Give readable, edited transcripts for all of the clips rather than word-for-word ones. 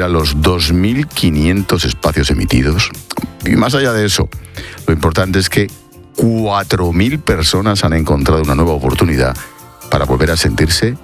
supera los 2.500 espacios emitidos. Y más allá de eso, lo importante es que 4.000 personas han encontrado una nueva oportunidad para volver a sentirse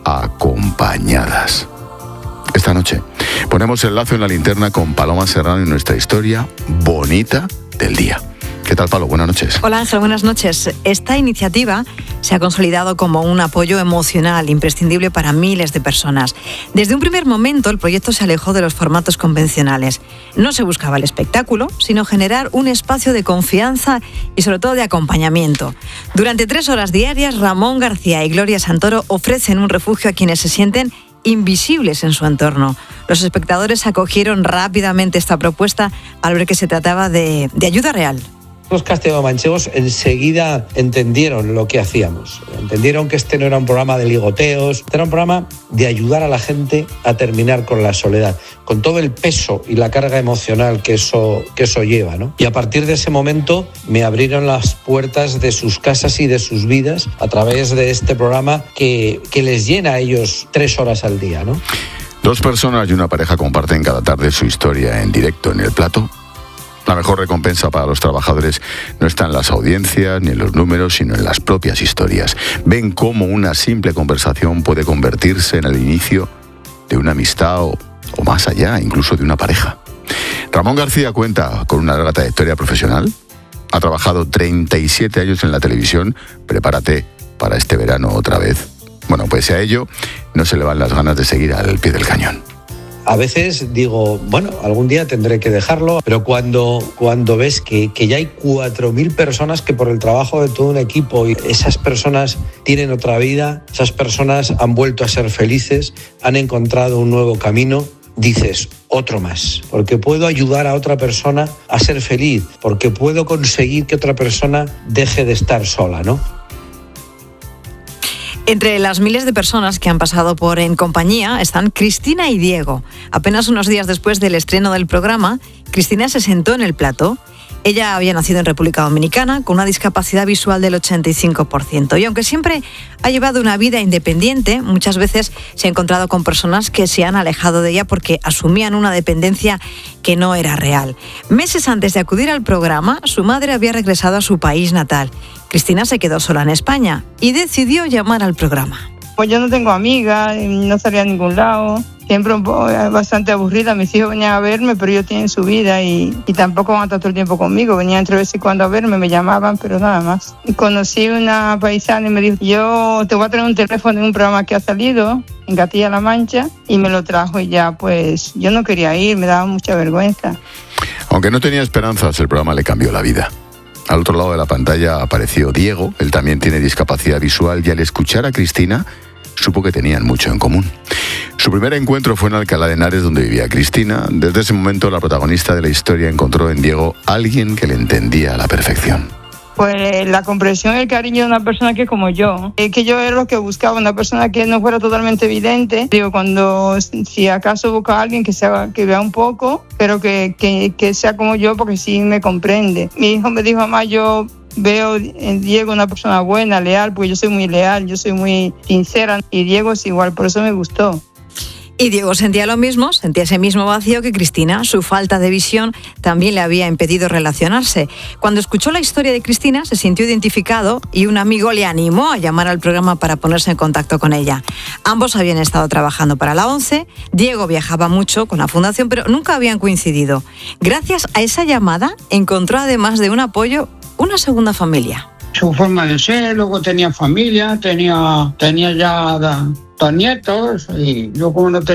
acompañadas. Esta noche ponemos el lazo en la linterna con Paloma Serrano y nuestra historia bonita del día. ¿Qué tal, Palo? Buenas noches. Hola, Ángel, buenas noches. Esta iniciativa se ha consolidado como un apoyo emocional imprescindible para miles de personas. Desde un primer momento, el proyecto se alejó de los formatos convencionales. No se buscaba el espectáculo, sino generar un espacio de confianza y, sobre todo, de acompañamiento. Durante 3 horas diarias, Ramón García y Gloria Santoro ofrecen un refugio a quienes se sienten invisibles en su entorno. Los espectadores acogieron rápidamente esta propuesta al ver que se trataba de ayuda real. Los castellanomanchegos enseguida entendieron lo que hacíamos. Entendieron que este no era un programa de ligoteos, era un programa de ayudar a la gente a terminar con la soledad, con todo el peso y la carga emocional que eso lleva, ¿no? Y a partir de ese momento me abrieron las puertas de sus casas y de sus vidas a través de este programa que les llena a ellos 3 horas al día, ¿no? 2 personas y una pareja comparten cada tarde su historia en directo en el plato. La mejor recompensa para los trabajadores no está en las audiencias ni en los números, sino en las propias historias. Ven cómo una simple conversación puede convertirse en el inicio de una amistad o más allá, incluso de una pareja. Ramón García cuenta con una larga trayectoria profesional. Ha trabajado 37 años en la televisión. Prepárate para este verano otra vez. Bueno, pese a ello, no se le van las ganas de seguir al pie del cañón. A veces digo, bueno, algún día tendré que dejarlo, pero cuando ves que ya hay 4.000 personas que por el trabajo de todo un equipo, y esas personas tienen otra vida, esas personas han vuelto a ser felices, han encontrado un nuevo camino, dices, otro más, porque puedo ayudar a otra persona a ser feliz, porque puedo conseguir que otra persona deje de estar sola, ¿no? Entre las miles de personas que han pasado por En Compañía están Cristina y Diego. Apenas unos días después del estreno del programa, Cristina se sentó en el plató. Ella había nacido en República Dominicana con una discapacidad visual del 85%. Y aunque siempre ha llevado una vida independiente, muchas veces se ha encontrado con personas que se han alejado de ella porque asumían una dependencia que no era real. Meses antes de acudir al programa, su madre había regresado a su país natal. Cristina se quedó sola en España y decidió llamar al programa. Pues yo no tengo amigas, no salía a ningún lado. Siempre bastante aburrida. Mis hijos venían a verme, pero ellos tienen su vida y tampoco van a estar todo el tiempo conmigo. Venían entre veces y cuando a verme, me llamaban, pero nada más. Y conocí una paisana y me dijo, yo te voy a traer un teléfono de un programa que ha salido en Castilla-La Mancha, y me lo trajo y ya pues yo no quería ir, me daba mucha vergüenza. Aunque no tenía esperanzas, el programa le cambió la vida. Al otro lado de la pantalla apareció Diego, él también tiene discapacidad visual, y al escuchar a Cristina, supo que tenían mucho en común. Su primer encuentro fue en Alcalá de Henares, donde vivía Cristina. Desde ese momento, la protagonista de la historia encontró en Diego alguien que le entendía a la perfección. Pues la comprensión y el cariño de una persona que es como yo. Que yo era lo que buscaba, una persona que no fuera totalmente evidente. Digo, si acaso busca a alguien que vea un poco, pero que sea como yo, porque sí me comprende. Mi hijo me dijo, mamá, yo veo en Diego una persona buena, leal, porque yo soy muy leal, yo soy muy sincera, y Diego es igual, por eso me gustó. Y Diego sentía lo mismo, sentía ese mismo vacío que Cristina. Su falta de visión también le había impedido relacionarse. Cuando escuchó la historia de Cristina, se sintió identificado y un amigo le animó a llamar al programa para ponerse en contacto con ella. Ambos habían estado trabajando para la ONCE. Diego viajaba mucho con la fundación, pero nunca habían coincidido. Gracias a esa llamada, encontró, además de un apoyo, una segunda familia. Su forma de ser, luego tenía familia, tenía ya 2 nietos, y yo como no he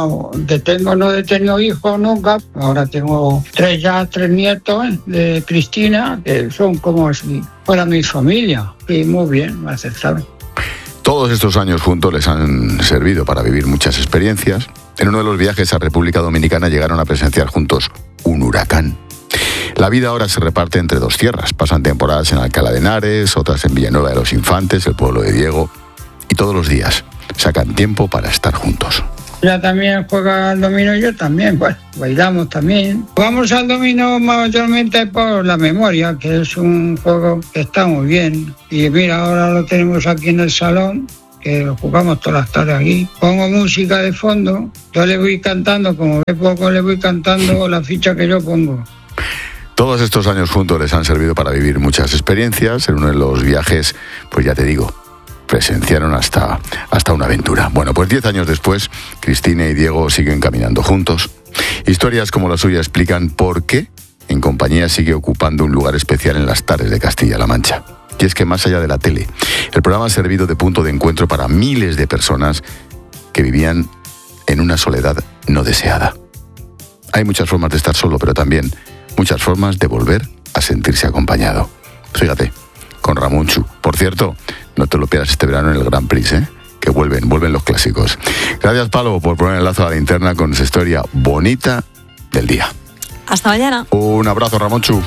tenido hijos nunca, ahora tengo 3 nietos de Cristina, que son como si fuera mi familia, y muy bien, me aceptaron. Todos estos años juntos les han servido para vivir muchas experiencias. En uno de los viajes a República Dominicana llegaron a presenciar juntos un huracán. La vida ahora se reparte entre 2 tierras. Pasan temporadas en Alcalá de Henares, otras en Villanueva de los Infantes, el pueblo de Diego, y todos los días sacan tiempo para estar juntos. Ella también juega al dominó, yo también, pues bailamos también. Jugamos al dominó mayormente por la memoria, que es un juego que está muy bien. Y mira, ahora lo tenemos aquí en el salón, que lo jugamos todas las tardes aquí. Pongo música de fondo, yo le voy cantando, como ve poco le voy cantando la ficha que yo pongo. Todos estos años juntos les han servido para vivir muchas experiencias. En uno de los viajes, pues ya te digo, presenciaron hasta una aventura. Bueno, pues 10 años después, Cristina y Diego siguen caminando juntos. Historias como la suya explican por qué En Compañía sigue ocupando un lugar especial en las tardes de Castilla-La Mancha. Y es que más allá de la tele, el programa ha servido de punto de encuentro para miles de personas que vivían en una soledad no deseada. Hay muchas formas de estar solo, pero también muchas formas de volver a sentirse acompañado. Fíjate, con Ramunchu. Por cierto, no te lo pierdas este verano en el Grand Prix, que vuelven los clásicos. Gracias, Palo, por poner el lazo a la linterna con esa historia bonita del día. Hasta mañana. Un abrazo, Ramunchu.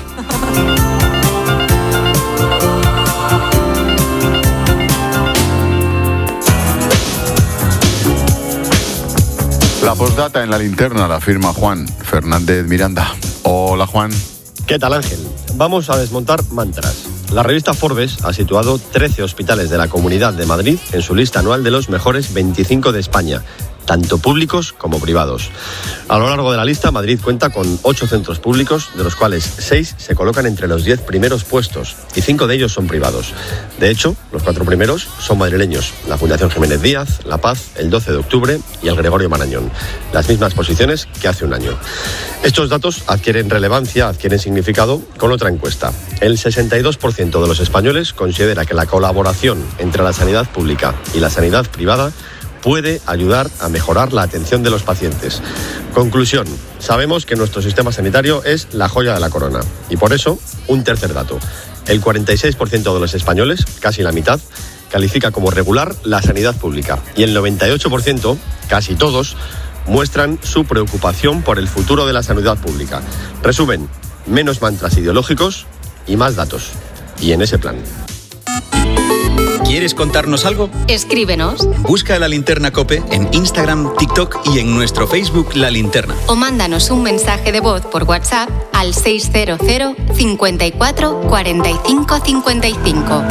La postdata en la linterna la firma Juan Fernández Miranda. Hola, Juan. ¿Qué tal, Ángel? Vamos a desmontar mantras. La revista Forbes ha situado 13 hospitales de la Comunidad de Madrid en su lista anual de los mejores 25 de España, tanto públicos como privados. A lo largo de la lista, Madrid cuenta con 8 centros públicos, de los cuales 6 se colocan entre los 10 primeros puestos, y 5 de ellos son privados. De hecho, los 4 primeros son madrileños: la Fundación Jiménez Díaz, La Paz, el 12 de octubre y el Gregorio Marañón. Las mismas posiciones que hace un año. Estos datos adquieren relevancia, adquieren significado con otra encuesta. El 62% de los españoles considera que la colaboración entre la sanidad pública y la sanidad privada puede ayudar a mejorar la atención de los pacientes. Conclusión: sabemos que nuestro sistema sanitario es la joya de la corona. Y por eso, un tercer dato: el 46% de los españoles, casi la mitad, califica como regular la sanidad pública. Y el 98%, casi todos, muestran su preocupación por el futuro de la sanidad pública. Resumen: menos mantras ideológicos y más datos. Y en ese plan. ¿Quieres contarnos algo? Escríbenos. Busca La Linterna COPE en Instagram, TikTok y en nuestro Facebook La Linterna. O mándanos un mensaje de voz por WhatsApp al 600 54 45 55.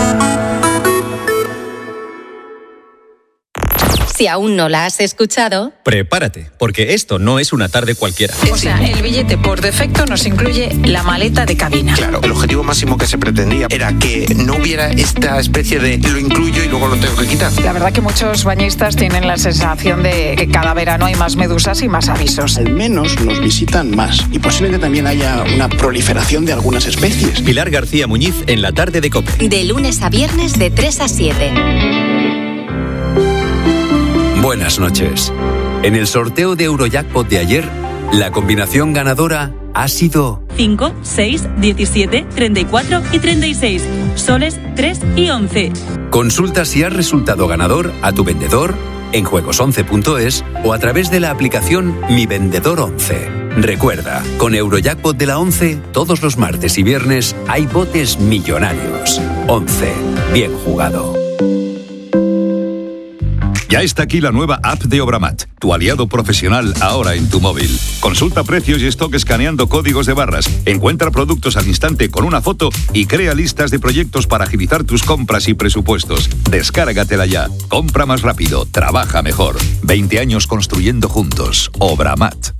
Si aún no la has escuchado, prepárate, porque esto no es una tarde cualquiera. O sea, el billete por defecto nos incluye la maleta de cabina. Claro, el objetivo máximo que se pretendía era que no hubiera esta especie de lo incluyo y luego lo tengo que quitar. La verdad que muchos bañistas tienen la sensación de que cada verano hay más medusas y más avisos. Al menos nos visitan más y posiblemente también haya una proliferación de algunas especies. Pilar García Muñiz en la tarde de COPE. De lunes a viernes de 3 a 7. Buenas noches. En el sorteo de Eurojackpot de ayer, la combinación ganadora ha sido 5, 6, 17, 34 y 36. Soles 3 y 11. Consulta si has resultado ganador a tu vendedor en juegos11.es o a través de la aplicación Mi Vendedor 11. Recuerda, con Eurojackpot de la 11, todos los martes y viernes hay botes millonarios. 11. Bien jugado. Ya está aquí la nueva app de Obramat, tu aliado profesional ahora en tu móvil. Consulta precios y stock escaneando códigos de barras, encuentra productos al instante con una foto y crea listas de proyectos para agilizar tus compras y presupuestos. Descárgatela ya. Compra más rápido, trabaja mejor. 20 años construyendo juntos. Obramat.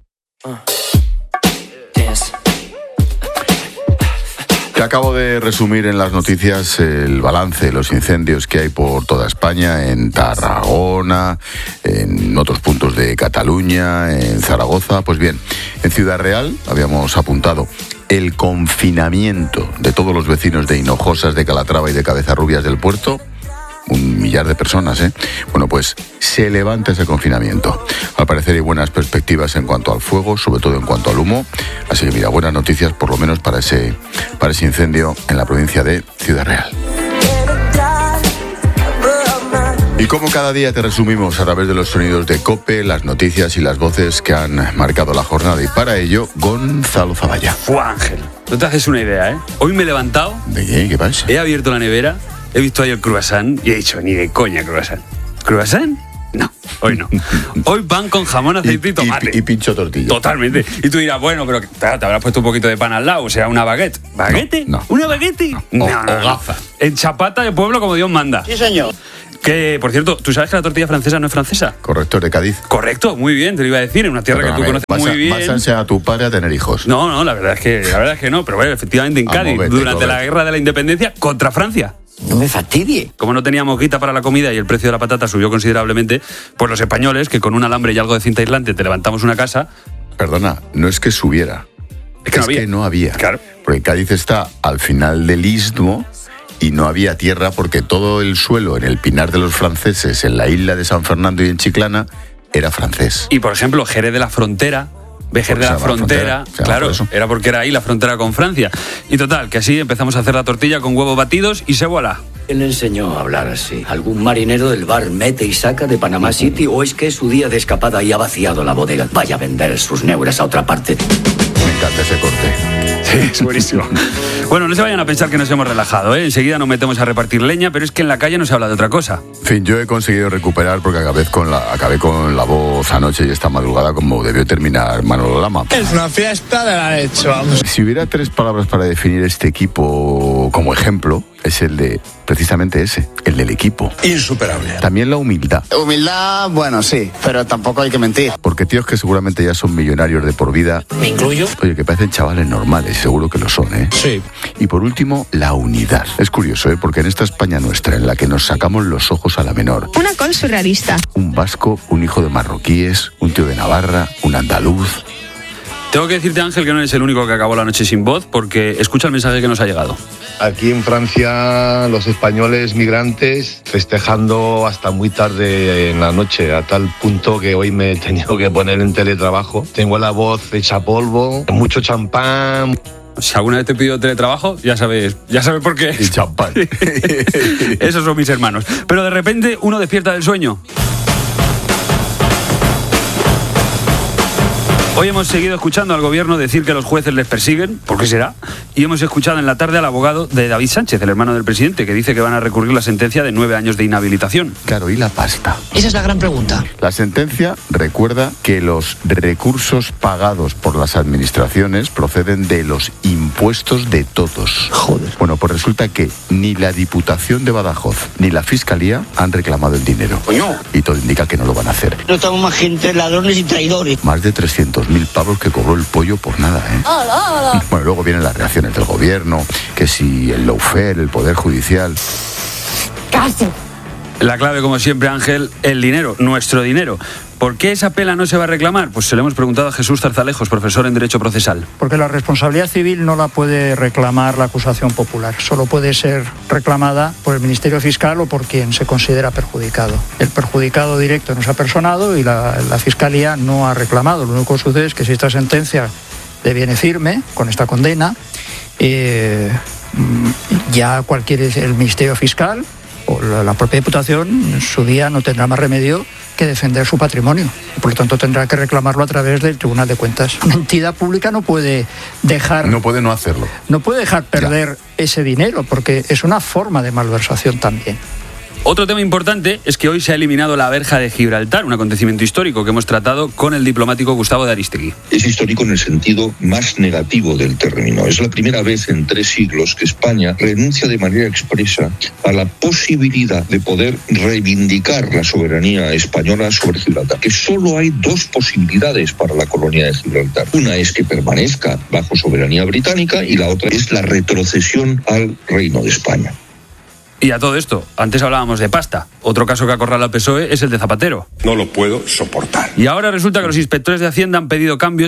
Te acabo de resumir en las noticias el balance de los incendios que hay por toda España, en Tarragona, en otros puntos de Cataluña, en Zaragoza. Pues bien, en Ciudad Real habíamos apuntado el confinamiento de todos los vecinos de Hinojosas, de Calatrava y de Cabezarrubias del Puerto. 1 millar de personas, Bueno, pues se levanta ese confinamiento. Al parecer hay buenas perspectivas en cuanto al fuego, sobre todo en cuanto al humo. Así que mira, buenas noticias por lo menos para ese incendio en la provincia de Ciudad Real. Y como cada día te resumimos a través de los sonidos de COPE, las noticias y las voces que han marcado la jornada. Y para ello, Gonzalo Zavalla. Ángel, no te haces una idea, Hoy me he levantado. ¿De qué? ¿Qué pasa? He abierto la nevera. He visto ahí el croissant y he dicho, ni de coña croissant. ¿Croissant? No, hoy no. Hoy pan con jamón, aceite y tomate. Y pincho tortilla. Totalmente. Y tú dirás, bueno, pero te habrás puesto un poquito de pan al lado, o sea, una baguette. ¿Baguette? No. ¿Una baguette? No. O gafa. En chapata de pueblo como Dios manda. Sí, señor. Que, por cierto, ¿tú sabes que la tortilla francesa no es francesa? Correcto, es de Cádiz. Correcto, muy bien, te lo iba a decir, en una tierra que tú conoces muy bien. ¿Vas a enseñar a tu padre a tener hijos? No, la verdad es que no, pero bueno, efectivamente en Cádiz, durante la Guerra de la Independencia contra Francia. No me fastidie. Como no teníamos guita para la comida y el precio de la patata subió considerablemente, pues los españoles, que con un alambre y algo de cinta aislante te levantamos una casa... Perdona, no es que subiera. Es que no había. Claro. Porque Cádiz está al final del istmo y no había tierra porque todo el suelo en el Pinar de los Franceses, en la isla de San Fernando y en Chiclana, era francés. Y, por ejemplo, Jerez de la Frontera... Vejer de la Frontera, claro, era porque era ahí la frontera con Francia. Y total, que así empezamos a hacer la tortilla con huevos batidos y se voilà. ¿Quién le enseñó a hablar así? ¿Algún marinero del bar mete y saca de Panamá City o es que es su día de escapada y ha vaciado la bodega? Vaya a vender sus neuras a otra parte. Me encanta ese corte. Sí, es buenísimo. Bueno, no se vayan a pensar que nos hemos relajado, ¿eh? Enseguida nos metemos a repartir leña, pero es que en la calle no se habla de otra cosa. En fin, yo he conseguido recuperar porque acabé con la voz anoche y esta madrugada como debió terminar Manolo Lama. Es una fiesta de la leche, vamos. Si hubiera 3 palabras para definir este equipo como ejemplo, es el de, precisamente ese, el del equipo. Insuperable. También la humildad. Humildad, bueno, sí, pero tampoco hay que mentir. Porque tíos que seguramente ya son millonarios de por vida. ¿Me incluyo? Oye, que parecen chavales normales, seguro que lo son, ¿eh? Sí. Y por último, la unidad. Es curioso, ¿eh? Porque en esta España nuestra, en la que nos sacamos los ojos a la menor. Una col surrealista. Un vasco, un hijo de marroquíes, un tío de Navarra, un andaluz. Tengo que decirte, Ángel, que no eres el único que acabó la noche sin voz, porque escucha el mensaje que nos ha llegado. Aquí en Francia, los españoles migrantes festejando hasta muy tarde en la noche, a tal punto que hoy me he tenido que poner en teletrabajo. Tengo la voz hecha polvo, mucho champán. Si alguna vez te pido teletrabajo, ya sabes por qué. Y champán. Esos son mis hermanos. Pero de repente uno despierta del sueño. Hoy hemos seguido escuchando al gobierno decir que los jueces les persiguen, ¿por qué será? Y hemos escuchado en la tarde al abogado de David Sánchez, el hermano del presidente, que dice que van a recurrir la sentencia de 9 años de inhabilitación. Claro, ¿y la pasta? Esa es la gran pregunta. La sentencia recuerda que los recursos pagados por las administraciones proceden de los impuestos de todos. Joder. Bueno, pues resulta que ni la Diputación de Badajoz ni la Fiscalía han reclamado el dinero. Coño. Y todo indica que no lo van a hacer. No estamos más gente ladrones y traidores. Más de 300.000 pavos que cobró el pollo por nada, ¿eh? ¡Hala, hala! Bueno, luego vienen las reacciones del gobierno, que si el lawfare, el Poder Judicial. ¡Casi! La clave, como siempre, Ángel, el dinero, nuestro dinero. ¿Por qué esa pela no se va a reclamar? Pues se lo hemos preguntado a Jesús Zarzalejos, profesor en Derecho Procesal. Porque la responsabilidad civil no la puede reclamar la acusación popular. Solo puede ser reclamada por el Ministerio Fiscal o por quien se considera perjudicado. El perjudicado directo no se ha personado y la Fiscalía no ha reclamado. Lo único que sucede es que si esta sentencia deviene firme, con esta condena, ya el Ministerio Fiscal o la propia Diputación en su día no tendrá más remedio que defender su patrimonio. Por lo tanto, tendrá que reclamarlo a través del Tribunal de Cuentas. Una entidad pública no puede no hacerlo. No puede dejar perder ese dinero, porque es una forma de malversación también. Otro tema importante es que hoy se ha eliminado la verja de Gibraltar, un acontecimiento histórico que hemos tratado con el diplomático Gustavo de Aristegui. Es histórico en el sentido más negativo del término. Es la primera vez en 3 siglos que España renuncia de manera expresa a la posibilidad de poder reivindicar la soberanía española sobre Gibraltar. Que solo hay 2 posibilidades para la colonia de Gibraltar. Una es que permanezca bajo soberanía británica y la otra es la retrocesión al Reino de España. Y a todo esto, antes hablábamos de pasta. Otro caso que acorrala al PSOE es el de Zapatero. No lo puedo soportar. Y ahora resulta que los inspectores de Hacienda han pedido cambios